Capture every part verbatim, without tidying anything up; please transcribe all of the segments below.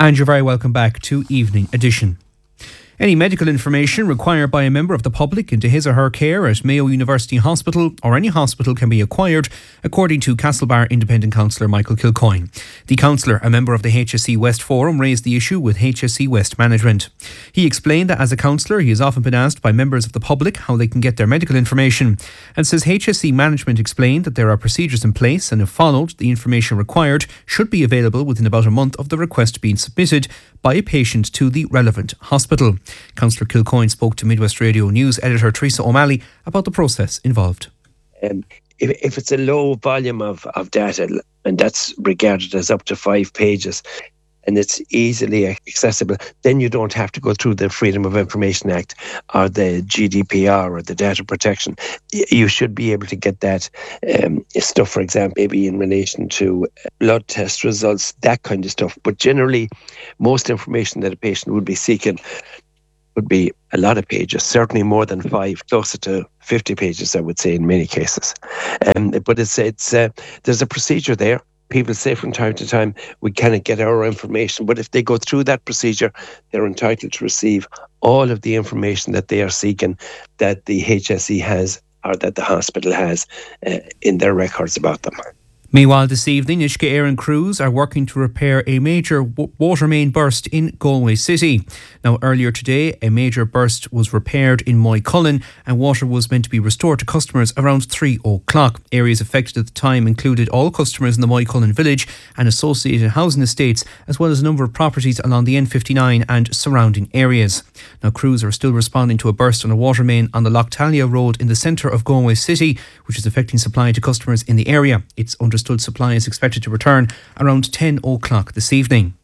And you're very welcome back to Evening Edition. Any medical information required by a member of the public into his or her care at Mayo University Hospital or any hospital can be acquired, according to Castlebar Independent Councillor Michael Kilcoyne. The councillor, a member of the H S E West Forum, raised the issue with H S E West management. He explained that as a councillor, he has often been asked by members of the public how they can get their medical information, and says H S E management explained that there are procedures in place, and if followed, the information required should be available within about a month of the request being submitted by a patient to the relevant hospital. Councillor Kilcoyne spoke to Midwest Radio News editor Teresa O'Malley about the process involved. Um, if, if it's a low volume of, of data, and that's regarded as up to five pages, and it's easily accessible, then you don't have to go through the Freedom of Information Act or the G D P R or the data protection. You should be able to get that um, stuff, for example, maybe in relation to blood test results, that kind of stuff. But generally, most information that a patient would be seeking would be a lot of pages, certainly more than five, closer to fifty pages, I would say, in many cases. Um, but it's it's uh, there's a procedure there. People say from time to time, we cannot get our information. But if they go through that procedure, they're entitled to receive all of the information that they are seeking, that the H S E has or that the hospital has uh, in their records about them. Meanwhile, this evening, Uisce Éireann crews are working to repair a major w- water main burst in Galway City. Now, earlier today, a major burst was repaired in Moycullen and water was meant to be restored to customers around three o'clock. Areas affected at the time included all customers in the Moycullen village and associated housing estates, as well as a number of properties along the N fifty-nine and surrounding areas. Now, crews are still responding to a burst on a water main on the Lochtalia Road in the centre of Galway City, which is affecting supply to customers in the area. It's understood supply is expected to return around ten o'clock this evening.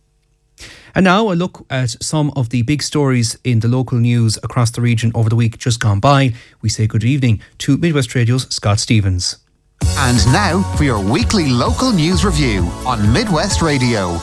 And now a look at some of the big stories in the local news across the region over the week just gone by. We say good evening to Midwest Radio's Scott Stevens. And now for your weekly local news review on Midwest Radio.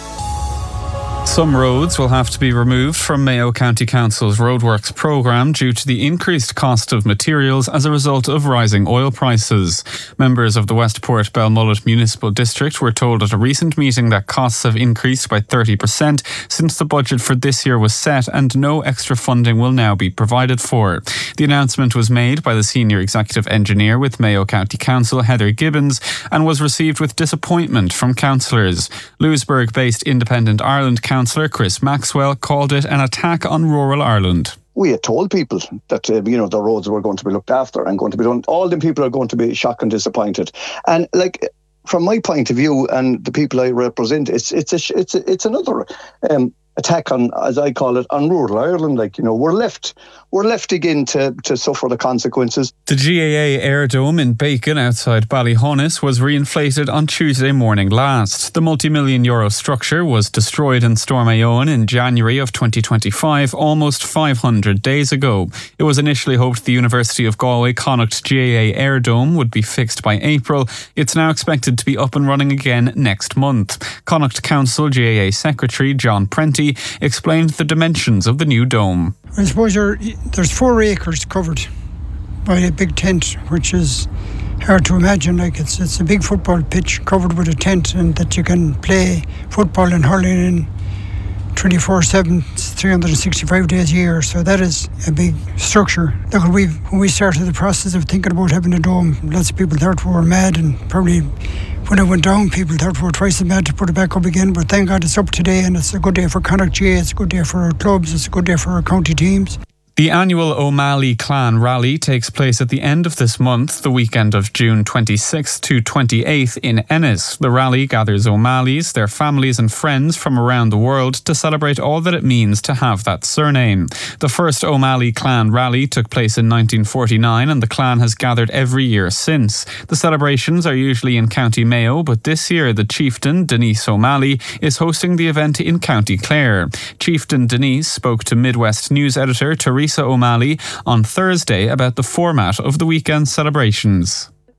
Some roads will have to be removed from Mayo County Council's roadworks programme due to the increased cost of materials as a result of rising oil prices. Members of the Westport Belmullet Municipal District were told at a recent meeting that costs have increased by thirty percent since the budget for this year was set and no extra funding will now be provided for. The announcement was made by the Senior Executive Engineer with Mayo County Council, Heather Gibbons, and was received with disappointment from councillors. Lewisburg-based Independent Ireland Councillor Chris Maxwell called it an attack on rural Ireland. We had told people that uh, you know the roads were going to be looked after and going to be done. All the people are going to be shocked and disappointed. And like from my point of view and the people I represent, it's it's a, it's a, it's another um, attack on, as I call it, on rural Ireland. Like, you know, we're left we're left again to, to suffer the consequences. The G A A Air Dome in Bacon outside Ballyhonus was reinflated on Tuesday morning last. The multi-million euro structure was destroyed in Stormayon in January of twenty twenty-five, almost five hundred days ago. It was initially hoped the University of Galway Connacht G A A Air Dome would be fixed by April. It's now expected to be up and running again next month. Connacht Council G A A Secretary John Prenty explained the dimensions of the new dome. I suppose you're, there's four acres covered by a big tent, which is hard to imagine. Like it's it's a big football pitch covered with a tent, and that you can play football and hurling in twenty-four seven, three hundred sixty-five days a year. So that is a big structure. Look, we when we started the process of thinking about having a dome, lots of people thought we were mad, and probably when it went down, people thought we were twice as mad to put it back up again. But thank God it's up today, and it's a good day for Connacht G A A, it's a good day for our clubs, it's a good day for our county teams. The annual O'Malley Clan Rally takes place at the end of this month, the weekend of June twenty-sixth to twenty-eighth in Ennis. The rally gathers O'Malleys, their families and friends from around the world to celebrate all that it means to have that surname. The first O'Malley Clan Rally took place in nineteen forty-nine and the clan has gathered every year since. The celebrations are usually in County Mayo, but this year the chieftain, Denise O'Malley, is hosting the event in County Clare. Chieftain Denise spoke to Midwest News editor Teresa O'Malley on Thursday about the format of the weekend celebrations.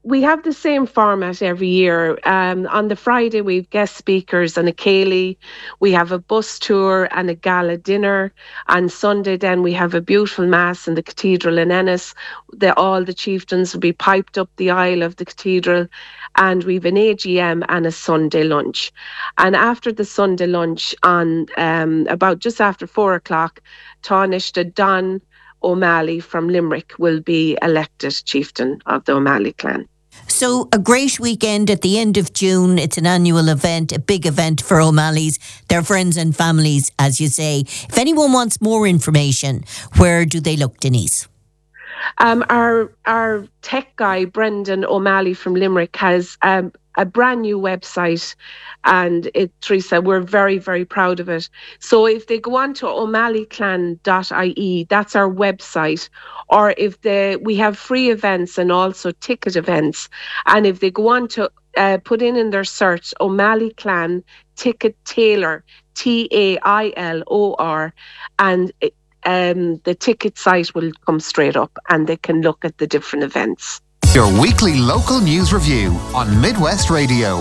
we have the same format every year. Um, on the Friday, we have guest speakers and a ceilidh. We have a bus tour and a gala dinner. On Sunday, then, we have a beautiful mass in the cathedral in Ennis. The, all the chieftains will be piped up the aisle of the cathedral. And we have an A G M and a Sunday lunch. And after the Sunday lunch, on um, about just after four o'clock, Tánaiste Don O'Malley from Limerick will be elected chieftain of the O'Malley clan. So a great weekend at the end of June. It's an annual event, a big event for O'Malley's, their friends and families, as you say. If anyone wants more information, where do they look, Denise? Um, our our tech guy, Brendan O'Malley from Limerick, has um, a brand new website, and it, Teresa, we're very, very proud of it. So if they go on to o'malley clan dot I E, that's our website, or if they, we have free events and also ticket events, and if they go on to uh, put in in their search O'Malley Clan Ticket Tailor, T A I L O R, and it, Um, the ticket site will come straight up and they can look at the different events. Your weekly local news review on Midwest Radio.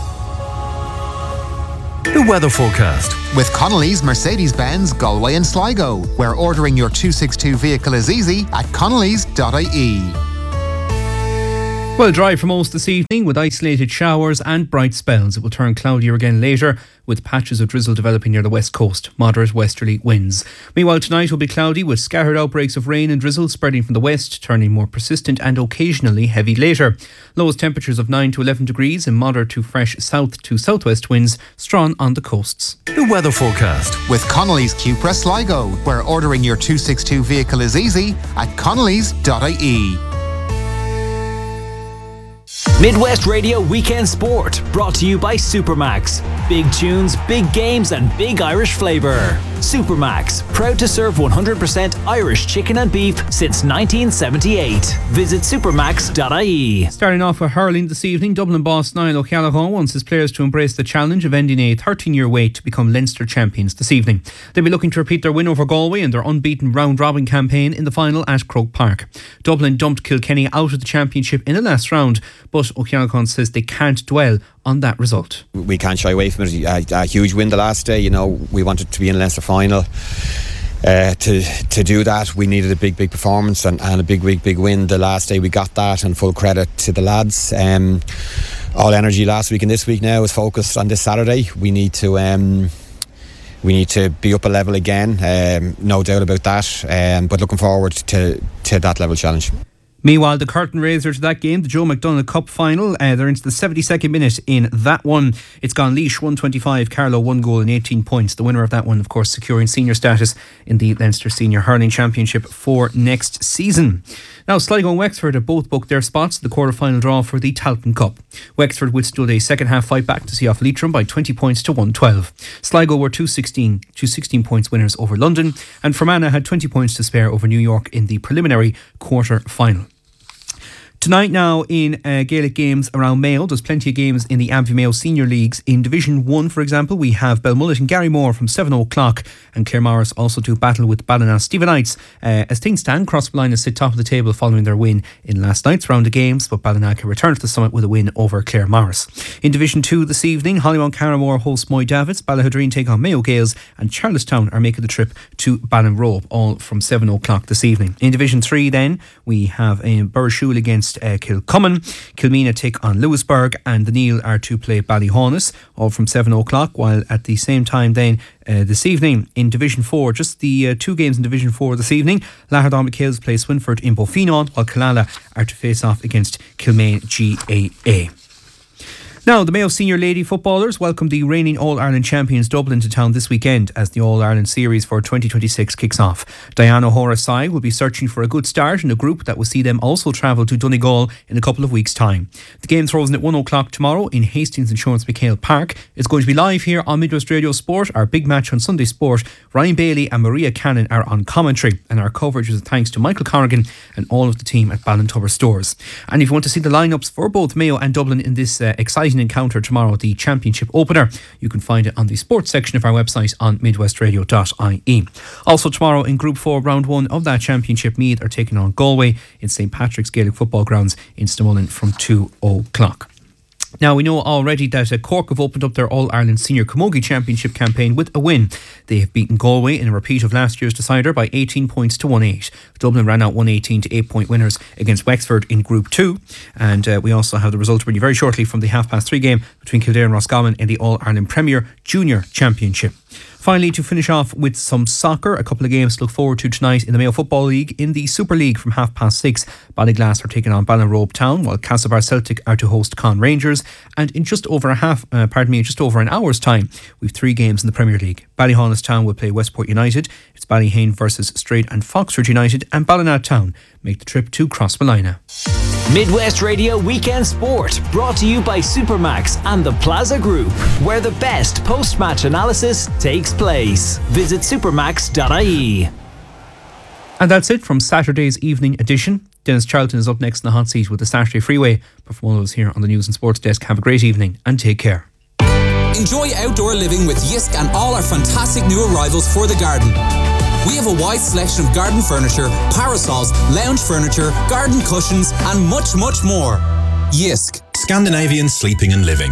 The weather forecast. With Connolly's Mercedes-Benz Galway and Sligo, where ordering your two sixty-two vehicle is easy at connellys dot I E. Well, dry for most this evening with isolated showers and bright spells. It will turn cloudier again later with patches of drizzle developing near the west coast, moderate westerly winds. Meanwhile, tonight will be cloudy with scattered outbreaks of rain and drizzle spreading from the west, turning more persistent and occasionally heavy later. Lowest temperatures of nine to eleven degrees and moderate to fresh south to southwest winds, strong on the coasts. The weather forecast. With Connolly's Cupra Sligo, where ordering your two sixty-two vehicle is easy at connellys dot I E. Midwest Radio Weekend Sport, brought to you by Supermax. Big tunes, big games and big Irish flavour. Supermax, proud to serve one hundred percent Irish chicken and beef since nineteen seventy-eight. Visit supermax dot I E. Starting off with hurling this evening, Dublin boss Niall O'Callaghan wants his players to embrace the challenge of ending a thirteen-year wait to become Leinster champions this evening. They'll be looking to repeat their win over Galway and their unbeaten round-robin campaign in the final at Croke Park. Dublin dumped Kilkenny out of the championship in the last round, but O'Callaghan says they can't dwell on that result. We can't shy away from it. A, a huge win the last day. You know, we wanted to be in the Leinster final. Uh, to to do that, we needed a big, big performance and, and a big, big, big win the last day. We got that, and full credit to the lads. Um, all energy last week and this week now is focused on this Saturday. We need to um, we need to be up a level again. Um, no doubt about that. Um, but looking forward to to that level challenge. Meanwhile, the curtain raiser to that game, the Joe McDonagh Cup final, uh, they're into the seventy-second minute in that one. It's gone Laois one twenty-five, Carlow one goal and eighteen points. The winner of that one, of course, securing senior status in the Leinster Senior Hurling Championship for next season. Now, Sligo and Wexford have both booked their spots in the quarter-final draw for the Tailteann Cup. Wexford withstood a second-half fight back to see off Leitrim by twenty points to one twelve. Sligo were two sixteen, two sixteen points winners over London, and Fermanagh had twenty points to spare over New York in the preliminary quarter-final. Tonight now in uh, Gaelic games around Mayo, there's plenty of games in the Abbey Mayo Senior Leagues. In Division one, for example, we have Belmullet and Garrymore from seven o'clock, and Claremorris also do battle with Ballina Stephenites. Uh, as things stand, Crossballina sit top of the table following their win in last night's round of games, but Ballina can return to the summit with a win over Claremorris. In Division two this evening, Hollymount Carramore host Moy Davids, Ballahadreen take on Mayo Gales, and Charlestown are making the trip to Ballinrobe, all from seven o'clock this evening. In Division three then, we have uh, Burrishoole against Uh, Kilcommon, Kilmena take on Lewisburg, and the Neil are to play Ballyhaunis, all from seven o'clock, while at the same time then uh, this evening in Division four, just the uh, two games in Division four this evening, Lahardon McHale's play Swinford in Bofinon, while Killala are to face off against Kilmaine G A A. Now, the Mayo senior lady footballers welcome the reigning All-Ireland champions Dublin to town this weekend as the All-Ireland series for twenty twenty-six kicks off. Diana O'Hara side will be searching for a good start in a group that will see them also travel to Donegal in a couple of weeks' time. The game throws in at one o'clock tomorrow in Hastings Insurance McHale Park. It's going to be live here on Midwest Radio Sport. Our big match on Sunday Sport, Ryan Bailey and Maria Cannon are on commentary, and our coverage is thanks to Michael Corrigan and all of the team at Ballintubber Stores. And if you want to see the lineups for both Mayo and Dublin in this uh, exciting exciting encounter tomorrow, the Championship Opener. You can find it on the sports section of our website on midwest radio dot I E. Also tomorrow in Group four, Round one of that Championship, Meath are taking on Galway in St Patrick's Gaelic Football Grounds in Stamullen from two o'clock. Now, we know already that uh, Cork have opened up their All-Ireland Senior Camogie Championship campaign with a win. They have beaten Galway in a repeat of last year's decider by eighteen points to one eight. Dublin ran out one eighteen to eight point winners against Wexford in Group two. And uh, we also have the result to bring you very shortly from the half-past three game between Kildare and Roscommon in the All-Ireland Premier Junior Championship. Finally, to finish off with some soccer, a couple of games to look forward to tonight in the Mayo Football League. In the Super League from half past six, Ballyglass are taking on Ballinrobe Town, while Castlebar Celtic are to host Con Rangers. And in just over a half, uh, pardon me, in just over an hour's time, we've three games in the Premier League. Ballyhonus Town will play Westport United. It's Ballyhane versus Straight and Foxford United, and Ballina Town make the trip to Crossmolina. Midwest Radio Weekend Sport, brought to you by Supermax and the Plaza Group, where the best post-match analysis takes place. Visit supermax dot I E. And that's it from Saturday's evening edition. Dennis Charlton is up next in the hot seat with the Saturday Freeway. But from all of us here on the News and Sports Desk, have a great evening and take care. Enjoy outdoor living with Yisk and all our fantastic new arrivals for the garden. We have a wide selection of garden furniture, parasols, lounge furniture, garden cushions and much, much more. Yisk. Scandinavian sleeping and living.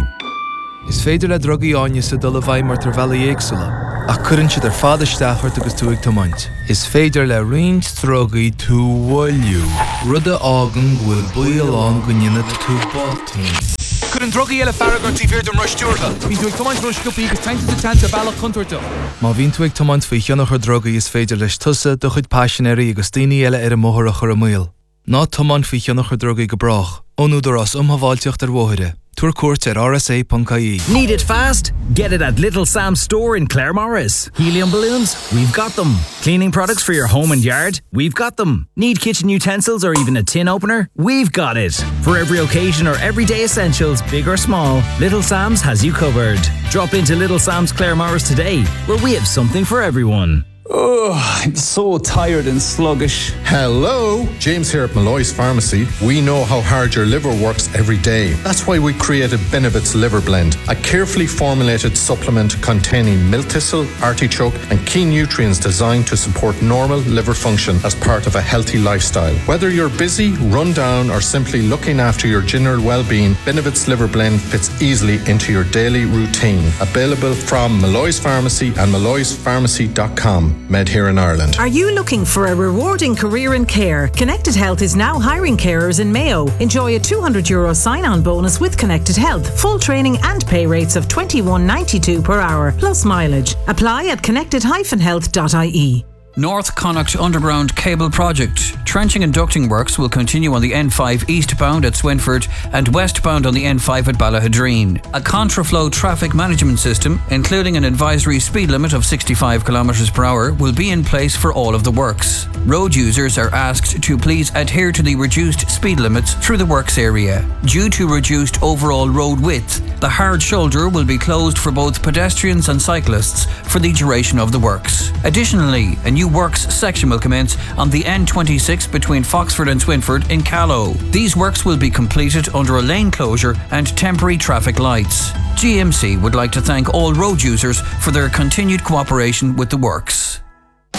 Is féidir le drogaí áine sa dul a bhaid mar tar bheala éagsúla. Ach cuireann siad ar fad isteach ort agus túig tomaint. Is féidir le roinnt drogaí tú bhfuilliú. Rud a ágan bhfuil buail go nionad tú báiltín. Could an drogaí eile faragart tí bhír dom rush dúrtha. Bhín tú ag tomaint rush gupi agus tainte sa tanta bailach contoirta. Má bhín tú ag tomaint faoi cheannach ar drogaí is féidir leis tusa do chuid passionéirí agus daoine eile ar a móthar a chur a míl. Ná tomaint faoi cheannach ar drogaí go brach. Ónúdar as umhaváilteocht ar bmhóire. Tour court at r s a dot I E. Need it fast? Get it at Little Sam's store in Claremorris. Helium balloons? We've got them. Cleaning products for your home and yard? We've got them. Need kitchen utensils or even a tin opener? We've got it. For every occasion or everyday essentials, big or small, Little Sam's has you covered. Drop into Little Sam's Claremorris today, where we have something for everyone. Oh, I'm so tired and sluggish. Hello, James here at Malloy's Pharmacy. We know how hard your liver works every day. That's why we created Benevit's Liver Blend, a carefully formulated supplement containing milk thistle, artichoke and key nutrients designed to support normal liver function as part of a healthy lifestyle. Whether you're busy, run down or simply looking after your general well-being, Benevit's Liver Blend fits easily into your daily routine. Available from Malloy's Pharmacy and malloys pharmacy dot com. Med here in Ireland. Are you looking for a rewarding career in care? Connected Health is now hiring carers in Mayo. Enjoy a two hundred euro sign-on bonus with Connected Health. Full training and pay rates of twenty-one ninety-two per hour, plus mileage. Apply at connected dash health dot I E. North Connacht Underground Cable Project. Trenching and ducting works will continue on the N five eastbound at Swinford and westbound on the N five at Ballahadreen. A contraflow traffic management system, including an advisory speed limit of sixty-five kilometres per hour, will be in place for all of the works. Road users are asked to please adhere to the reduced speed limits through the works area. Due to reduced overall road width, the hard shoulder will be closed for both pedestrians and cyclists for the duration of the works. Additionally, a new works section will commence on the N twenty-six between Foxford and Swinford in Callow. These works will be completed under a lane closure and temporary traffic lights. G M C would like to thank all road users for their continued cooperation with the works.